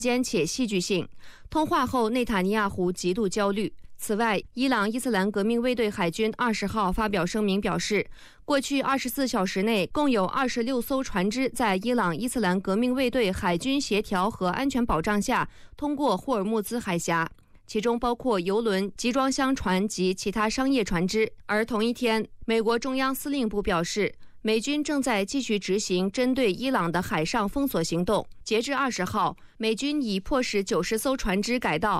间且戏剧性。通话后，内塔尼亚胡极度焦虑。此外，伊朗伊斯兰革命卫队海军20号发表声明表示，过去24小时内，共有26艘船只在伊朗伊斯兰革命卫队海军协调和安全保障下通过霍尔木兹海峡，其中包括油轮、集装箱船及其他商业船只。而同一天，美国中央司令部表示，美军正在继续执行针对伊朗的海上封锁行动。截至20号，美军已迫使90艘船只改道，